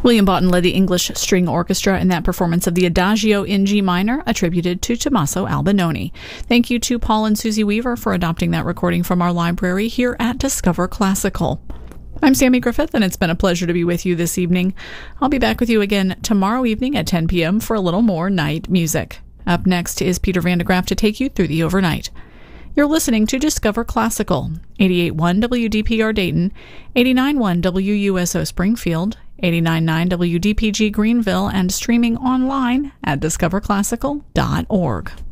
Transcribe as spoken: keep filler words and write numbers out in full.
William Boughton led the English String Orchestra in that performance of the Adagio in G minor, attributed to Tommaso Albinoni. Thank you to Paul and Susie Weaver for adopting that recording from our library here at Discover Classical. I'm Sammy Griffith, and it's been a pleasure to be with you this evening. I'll be back with you again tomorrow evening at ten p.m. for a little more night music. Up next is Peter Van de Graaff to take you through the overnight. You're listening to Discover Classical, eighty-eight point one W D P R Dayton, eighty-nine point one W U S O Springfield, eighty-nine point nine W D P G Greenville, and streaming online at discover classical dot org.